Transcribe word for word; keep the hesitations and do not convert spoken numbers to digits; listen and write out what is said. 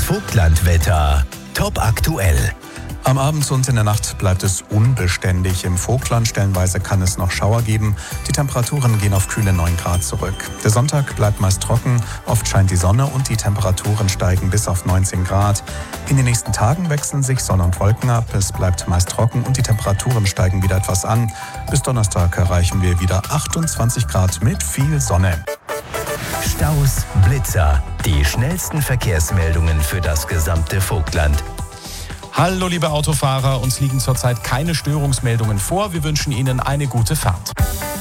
Vogtlandwetter. Top aktuell. Am Abend und in der Nacht bleibt es unbeständig. Im Vogtland stellenweise kann es noch Schauer geben. Die Temperaturen gehen auf kühle neun Grad zurück. Der Sonntag bleibt meist trocken, oft scheint die Sonne und die Temperaturen steigen bis auf neunzehn Grad. In den nächsten Tagen wechseln sich Sonne und Wolken ab. Es bleibt meist trocken und die Temperaturen steigen wieder etwas an. Bis Donnerstag erreichen wir wieder achtundzwanzig Grad mit viel Sonne. Staus, Blitzer. Die schnellsten Verkehrsmeldungen für das gesamte Vogtland. Hallo liebe Autofahrer, uns liegen zurzeit keine Störungsmeldungen vor. Wir wünschen Ihnen eine gute Fahrt.